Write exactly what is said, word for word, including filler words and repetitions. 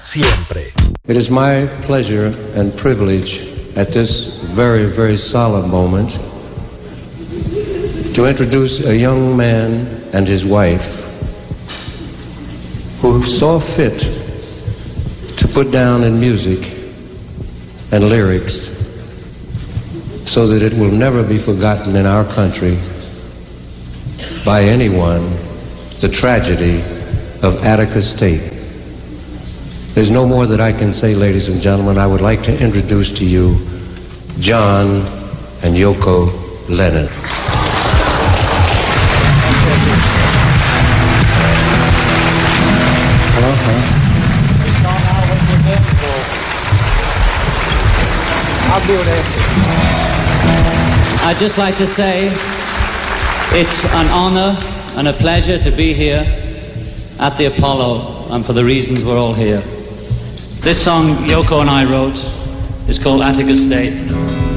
siempre. It is my pleasure and privilege at this very, very solemn moment to introduce a young man and his wife who saw fit to put down in music and lyrics so that it will never be forgotten in our country by anyone, the tragedy of Attica State. There's no more that I can say, ladies and gentlemen. I would like to introduce to you John and Yoko Lennon. I'll do it after. I'd just like to say it's an honor and a pleasure to be here at the Apollo, and for the reasons we're all here. This song Yoko and I wrote is called Attica State.